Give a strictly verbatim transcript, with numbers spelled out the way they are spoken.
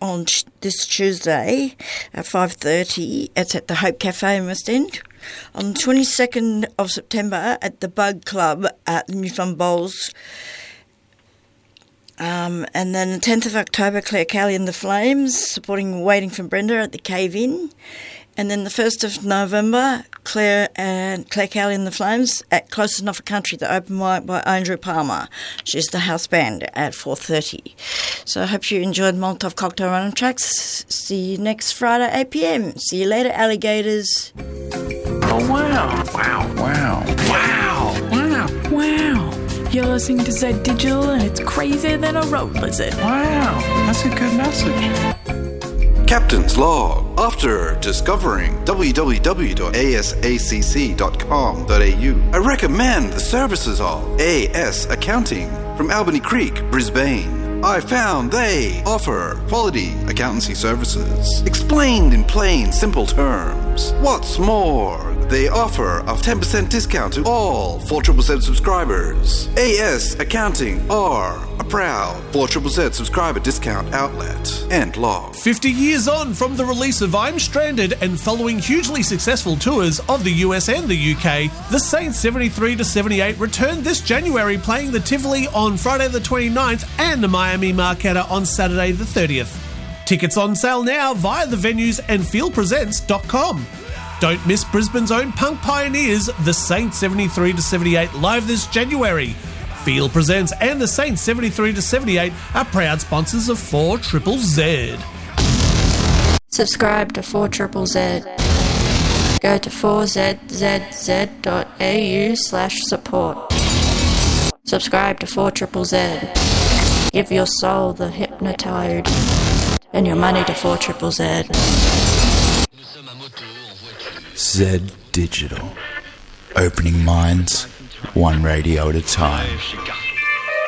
on t- this Tuesday at five thirty. It's at the Hope Cafe in West End. On the twenty-second of September at the Bug Club at Newfoundland Bowls. Um, and then the tenth of October, Claire Cowley and the Flames, supporting Waiting for Brenda at the Cave Inn. And then the first of November, Claire and Claire Cowley and the Flames at Close Enough a Country, the open mic by Andrew Palmer. She's the house band at four thirty. So I hope you enjoyed Molotov Cocktail Random Tracks. See you next Friday, eight p.m. See you later, alligators. Oh, wow. Wow. Wow. Wow. Wow. Wow. You're listening to Z Digital and it's crazier than a road lizard. Wow. That's a good message. Captain's Log. After discovering w w w dot a s a c c dot com dot a u, I recommend the services of A S Accounting from Albany Creek, Brisbane. I found they offer quality accountancy services, explained in plain, simple terms. What's more, they offer a ten percent discount to all four Z Z Z subscribers. A S Accounting are a proud four Z Z Z subscriber discount outlet and log. fifty years on from the release of I'm Stranded and following hugely successful tours of the U S and the U K, the Saints seventy-three to seventy-eight returned this January, playing the Tivoli on Friday the twenty-ninth and the Miami Marquetta on Saturday the thirtieth. Tickets on sale now via the venues and feel presents dot com. Don't miss Brisbane's own punk pioneers, the Saints seventy-three to seventy-eight, live this January. Feel Presents and the Saints seventy-three to seventy-eight are proud sponsors of four Z Z Z. Subscribe to four Z Z Z. Go to four z z z dot a u slash support. Subscribe to four Z Z Z. Give your soul the hypnotide and your money to four Z Z Z. Z Digital. Opening minds, one radio at a time.